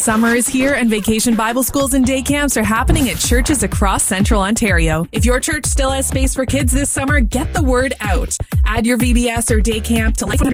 Summer is here and Vacation Bible Schools and day camps are happening at churches across Central Ontario. If your church still has space for kids this summer, get the word out. Add your VBS or day camp to